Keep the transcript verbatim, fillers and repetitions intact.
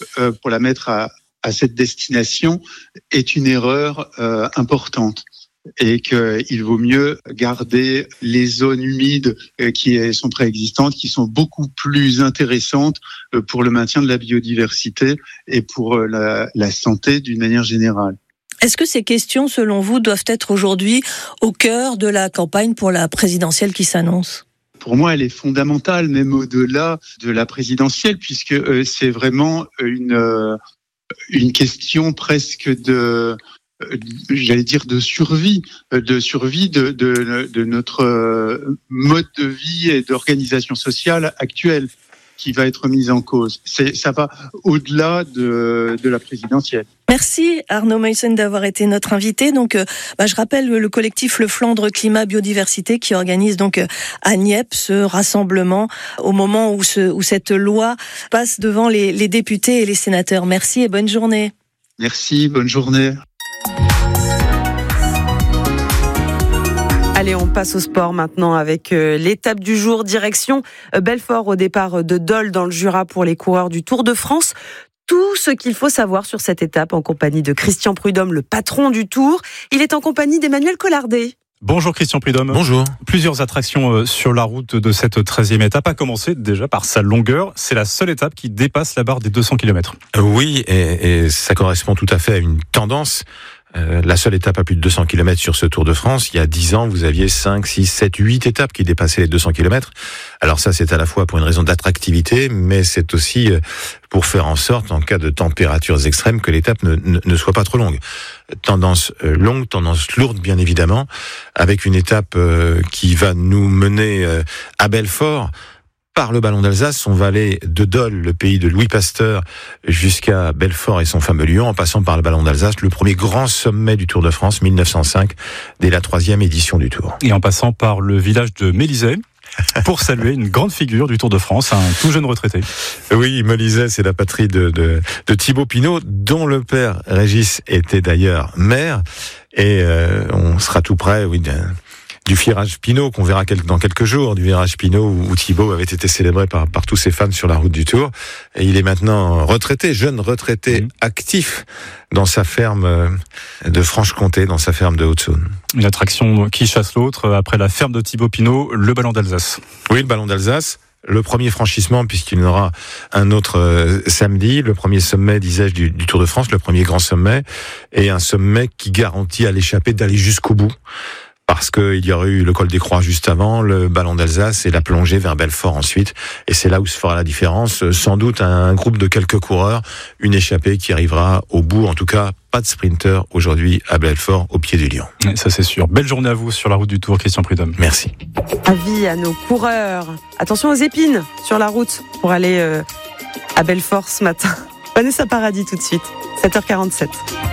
euh, pour la mettre à, à cette destination est une erreur euh, importante. Et qu'il vaut mieux garder les zones humides qui sont préexistantes, qui sont beaucoup plus intéressantes pour le maintien de la biodiversité et pour la, la santé d'une manière générale. Est-ce que ces questions, selon vous, doivent être aujourd'hui au cœur de la campagne pour la présidentielle qui s'annonce ? Pour moi, elle est fondamentale, même au-delà de la présidentielle, puisque c'est vraiment une, une question presque de... j'allais dire de survie, de survie de, de, de notre mode de vie et d'organisation sociale actuelle qui va être mise en cause. C'est, ça va au-delà de, de la présidentielle. Merci Arnaud Meussen d'avoir été notre invité. Donc, euh, bah, je rappelle le collectif Le Flandre Climat Biodiversité qui organise donc euh, à Nieppe ce rassemblement au moment où, ce, où cette loi passe devant les, les députés et les sénateurs. Merci et bonne journée. Merci, bonne journée. Allez, on passe au sport maintenant avec euh, l'étape du jour, direction euh, Belfort au départ de Dole dans le Jura pour les coureurs du Tour de France. Tout ce qu'il faut savoir sur cette étape en compagnie de Christian Prudhomme, le patron du Tour. Il est en compagnie d'Emmanuel Collardet. Bonjour Christian Prudhomme. Bonjour. Plusieurs attractions sur la route de cette treizième étape, à commencer déjà par sa longueur. C'est la seule étape qui dépasse la barre des deux cents kilomètres. Oui, et, et ça correspond tout à fait à une tendance. Euh, la seule étape à plus de deux cents kilomètres sur ce Tour de France. Il y a dix ans, vous aviez cinq, six, sept, huit étapes qui dépassaient les deux cents kilomètres. Alors ça, c'est à la fois pour une raison d'attractivité, mais c'est aussi pour faire en sorte, en cas de températures extrêmes, que l'étape ne, ne, ne soit pas trop longue. Tendance euh, longue, tendance lourde, bien évidemment, avec une étape euh, qui va nous mener euh, à Belfort, par le Ballon d'Alsace. On va aller de Dole, le pays de Louis Pasteur, jusqu'à Belfort et son fameux Lyon, en passant par le Ballon d'Alsace, le premier grand sommet du Tour de France, mille neuf cent cinq, dès la troisième édition du Tour. Et en passant par le village de Mélisey, pour saluer une grande figure du Tour de France, un tout jeune retraité. Oui, Mélisey, c'est la patrie de, de, de Thibaut Pinot, dont le père Régis était d'ailleurs maire, et euh, on sera tout près, oui, d'un... du virage Pinot qu'on verra dans quelques jours, du virage Pinot où Thibaut avait été célébré par, par tous ses fans sur la route du Tour. Et il est maintenant retraité, jeune retraité, mmh. actif dans sa ferme de Franche-Comté, dans sa ferme de Haute-Saône. Une attraction qui chasse l'autre, après la ferme de Thibaut Pinot, le Ballon d'Alsace. Oui, le Ballon d'Alsace. Le premier franchissement, puisqu'il y en aura un autre euh, samedi, le premier sommet, disais-je, du, du Tour de France, le premier grand sommet, et un sommet qui garantit à l'échappée d'aller jusqu'au bout. Parce qu'il y aurait eu le col des Croix juste avant, le Ballon d'Alsace et la plongée vers Belfort ensuite. Et c'est là où se fera la différence. Sans doute un groupe de quelques coureurs, une échappée qui arrivera au bout. En tout cas, pas de sprinter aujourd'hui à Belfort, au pied du lion. Et ça c'est sûr. Belle journée à vous sur la route du Tour, Christian Prudhomme. Merci. Avis à nos coureurs. Attention aux épines sur la route pour aller euh, à Belfort ce matin. Vanessa Paradis tout de suite, sept heures quarante-sept.